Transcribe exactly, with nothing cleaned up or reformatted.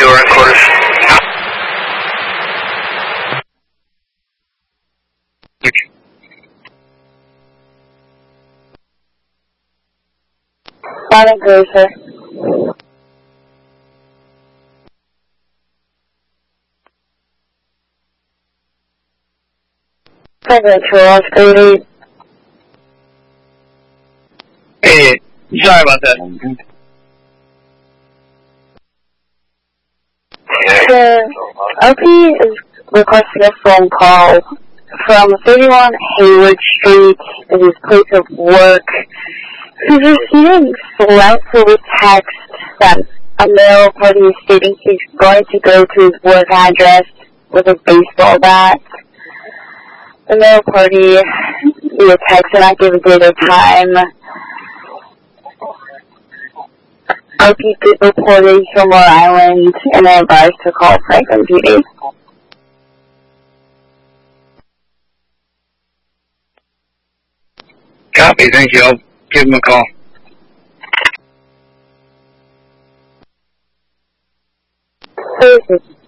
two are in quarters. Not agree, sir. President Charles, grade eight. Hey, sorry about that. Sir, O P is requesting a phone call from thirty-one Hayward Street at his place of work. He's receiving solicited text from a male party stating he's going to go to his work address with a baseball bat. The male party via text and not give a date or time. O P did reported Fillmore Island and they advised to call Franklin P D. Copy, thank you. I'll give him a call. Services.